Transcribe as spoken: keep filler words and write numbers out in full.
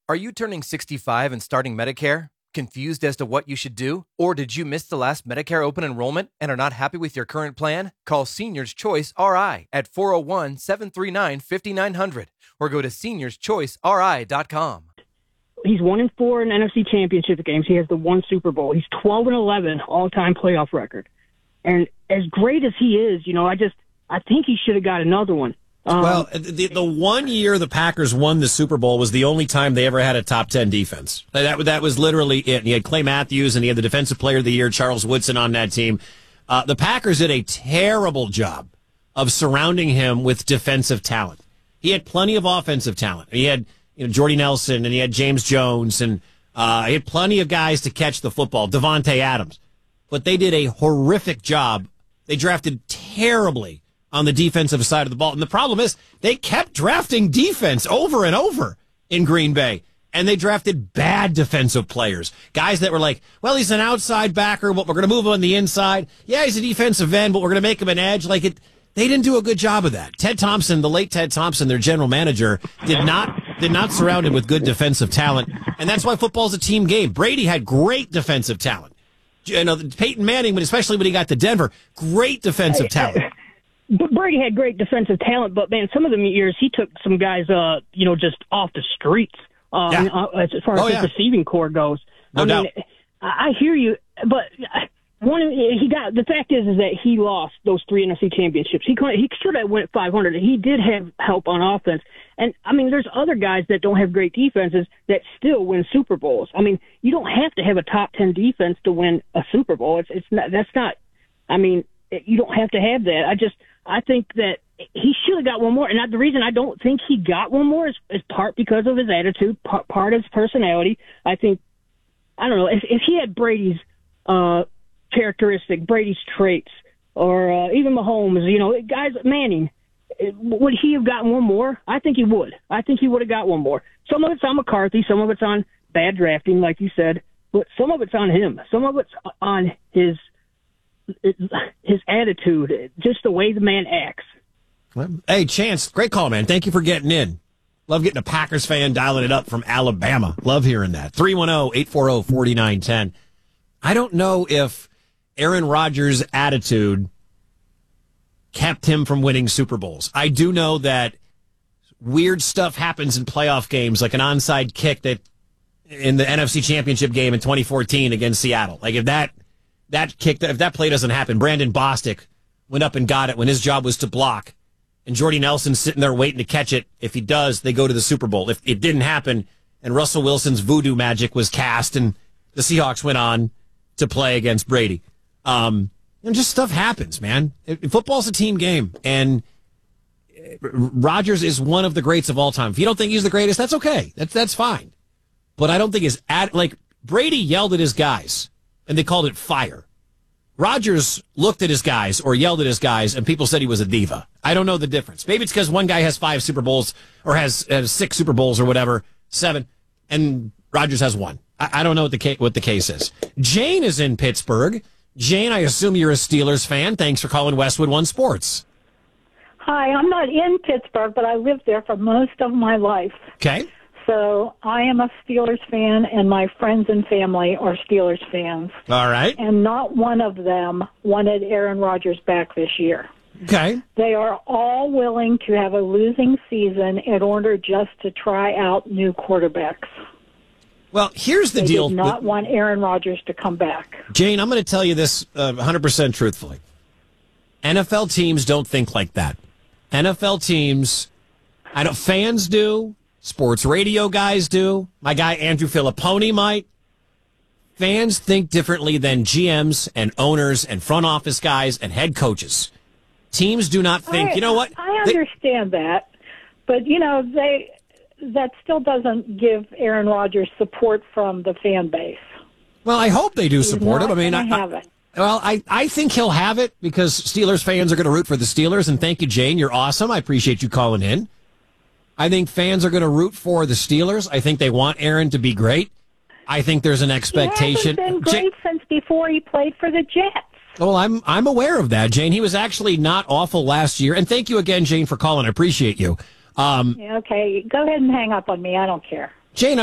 Are you turning sixty-five and starting Medicare? Confused as to what you should do? Or did you miss the last Medicare open enrollment and are not happy with your current plan? Call Seniors Choice R I at four oh one, seven three nine, five nine zero zero or go to seniors choice r i dot com. He's one and four in N F C Championship games. He has the one Super Bowl. He's twelve and eleven all-time playoff record. And as great as he is, you know, I just I think he should have got another one. Um, well, the, the one year the Packers won the Super Bowl was the only time they ever had a top ten defense. That that was literally it. And he had Clay Matthews, and he had the Defensive Player of the Year, Charles Woodson, on that team. Uh, the Packers did a terrible job of surrounding him with defensive talent. He had plenty of offensive talent. He had you know Jordy Nelson, and he had James Jones, and uh, he had plenty of guys to catch the football, Devontae Adams. But they did a horrific job. They drafted terribly on the defensive side of the ball. And the problem is they kept drafting defense over and over in Green Bay. And they drafted bad defensive players. Guys that were like, well, he's an outside backer, but we're going to move him on the inside. Yeah, he's a defensive end, but we're going to make him an edge. Like it, they didn't do a good job of that. Ted Thompson, the late Ted Thompson, their general manager, did not did not surround him with good defensive talent. And that's why football's a team game. Brady had great defensive talent. You know, Peyton Manning, but especially when he got to Denver, great defensive talent. But Brady had great defensive talent, but man, some of the years he took some guys, uh, you know, just off the streets. Uh, Yeah. uh, as far as Oh, his yeah. receiving core goes. No I doubt. mean, I I hear you, but one of- he got the fact is is that he lost those three N F C championships. He could he should have went five hundred. He did have help on offense, and I mean, there's other guys that don't have great defenses that still win Super Bowls. I mean, you don't have to have a top ten defense to win a Super Bowl. It's it's not that's not. I mean, you don't have to have that. I just I think that he should have got one more. And I, the reason I don't think he got one more is, is part because of his attitude, part, part of his personality. I think, I don't know, if, if he had Brady's uh, characteristic, Brady's traits, or uh, even Mahomes, you know, guys, Manning, would he have gotten one more? I think he would. I think he would have got one more. Some of it's on McCarthy, some of it's on bad drafting, like you said, but some of it's on him. Some of it's on his his attitude, just the way the man acts. Hey, Chance, great call, man. Thank you for getting in. Love getting a Packers fan dialing it up from Alabama. Love hearing that. three one zero, eight four zero, four nine one zero. I don't know if Aaron Rodgers' attitude kept him from winning Super Bowls. I do know that weird stuff happens in playoff games, like an onside kick that in the N F C Championship game in twenty fourteen against Seattle. Like if that that kick, if that play doesn't happen, Brandon Bostic went up and got it when his job was to block. And Jordy Nelson's sitting there waiting to catch it. If he does, they go to the Super Bowl. If it didn't happen and Russell Wilson's voodoo magic was cast and the Seahawks went on to play against Brady. Um, and just stuff happens, man. It, football's a team game. And Rodgers is one of the greats of all time. If you don't think he's the greatest, that's okay. That's, that's fine. But I don't think his ad, like Brady yelled at his guys and they called it fire. Rodgers looked at his guys or yelled at his guys, and people said he was a diva. I don't know the difference. Maybe it's because one guy has five Super Bowls or has, has six Super Bowls or whatever, seven, and Rodgers has one. I, I don't know what the ca- what the case is. Jane is in Pittsburgh. Jane, I assume you're a Steelers fan. Thanks for calling Westwood One Sports. Hi, I'm not in Pittsburgh, but I lived there for most of my life. Okay. So I am a Steelers fan, and my friends and family are Steelers fans. All right. And not one of them wanted Aaron Rodgers back this year. Okay. They are all willing to have a losing season in order just to try out new quarterbacks. Well, here's the they deal. They did not with, want Aaron Rodgers to come back. Jane, I'm going to tell you this uh, one hundred percent truthfully. N F L teams don't think like that. N F L teams, I know fans do. Sports radio guys do. My guy Andrew Filipponi might. Fans think differently than G Ms and owners and front office guys and head coaches. Teams do not think, I, you know what? I understand they, that. But, you know, they that still doesn't give Aaron Rodgers support from the fan base. Well, I hope they do He's support him. I mean, I, have it. Well, I, I think he'll have it because Steelers fans are going to root for the Steelers. And thank you, Jane. You're awesome. I appreciate you calling in. I think fans are going to root for the Steelers. I think they want Aaron to be great. I think there's an expectation. He hasn't been great since before he played for the Jets. Well, I'm I'm aware of that, Jane. He was actually not awful last year. And thank you again, Jane, for calling. I appreciate you. Um, Okay, go ahead and hang up on me. I don't care. Jane,